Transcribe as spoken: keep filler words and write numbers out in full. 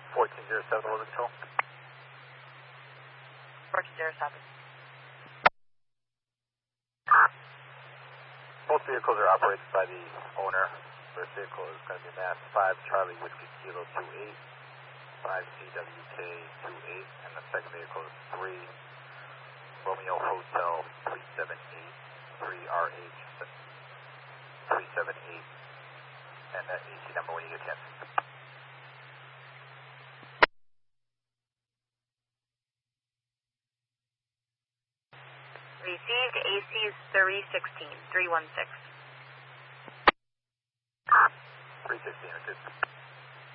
fourteen zero seven, eleven control. fourteen zero seven. Both vehicles are operated by the owner. First vehicle is going to be Mass five Charlie Whiskey Kilo two eight, five C W K two eight, and the second vehicle is three Romeo Hotel three seven eight, three R H three seven eight, and that A C number when you get a chance. Received A C is three sixteen, three one six. three sixteen, good.